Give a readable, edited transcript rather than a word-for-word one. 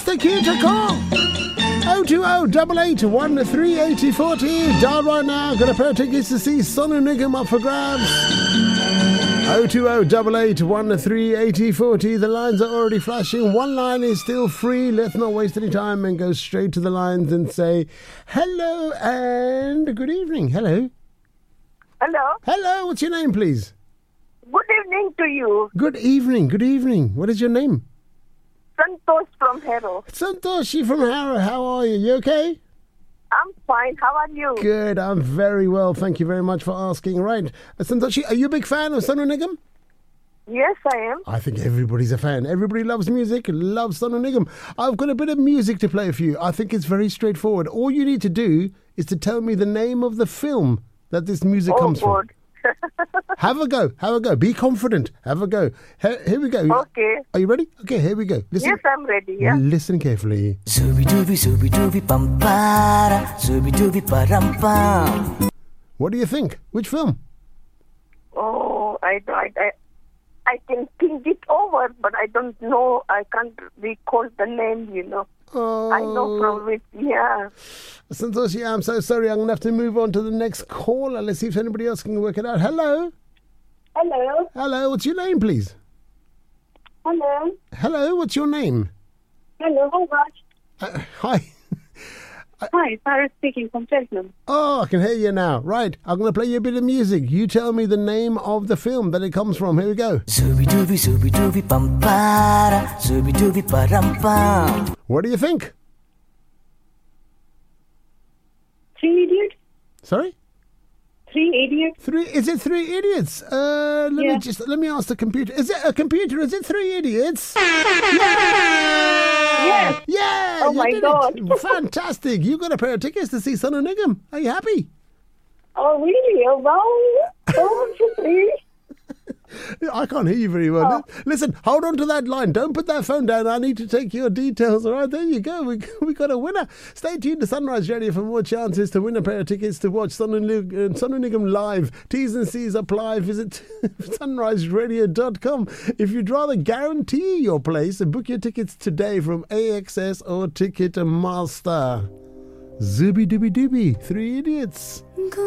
the key to call. 020-8813-8040. Dial right now. Got a pair of tickets to see Sonu Nigam up for grabs. 020-8813-8040. The lines are already flashing. One line is still free. Let's not waste any time and go straight to the lines and say hello and good evening. Hello. Hello. Hello. What's your name, please? Good evening to you. Good evening. Good evening. What is your name? Santosh from Harrow. Santoshi from Harrow. How are you? You okay? I'm fine. How are you? Good. I'm very well. Thank you very much for asking. Right. Santoshi, are you a big fan of Sonu Nigam? Yes, I am. I think everybody's a fan. Everybody loves music, loves Sonu Nigam. I've got a bit of music to play for you. I think it's very straightforward. All you need to do is to tell me the name of the film that this music comes from. Have a go. Have a go. Be confident. Have a go. Here we go. Okay. Are you ready? Okay, here we go. Listen. Yes, I'm ready. Yeah. Listen carefully. Zooby-dooby pampara, zooby-dooby parampam. What do you think? Which film? Oh, I can think it over, but I don't know. I can't recall the name, you know. Oh. I know from which, yeah. Santoshi, I'm so sorry. I'm going to have to move on to the next caller. Let's see if anybody else can work it out. Hello. Hello. Hello. What's your name, please? Hello. Hello. What's your name? Hello. Oh, gosh. Hi. Hi, Sarah speaking from Cheltenham. Oh, I can hear you now. Right. I'm going to play you a bit of music. You tell me the name of the film that it comes from. Here we go. Zooby-dooby pampara, zooby-dooby parampam. What do you think? Three Idiots? Sorry? Three Idiots? Is it Three Idiots? Let me ask the computer. Is it a computer? Is it Three Idiots? Yes. Yeah. Oh, my God. Fantastic. You got a pair of tickets to see Sonu Nigam. Are you happy? Oh, really? Oh, wow. Oh, please. I can't hear you very well. Listen, hold on to that line. Don't put that phone down. I need to take your details. All right, there you go. We got a winner. Stay tuned to Sunrise Radio for more chances to win a pair of tickets to watch Sonu Nigam live. T's and C's apply. Visit sunriseradio.com. If you'd rather guarantee your place, book your tickets today from AXS or Ticketmaster. Zooby Dooby Dooby, Three Idiots.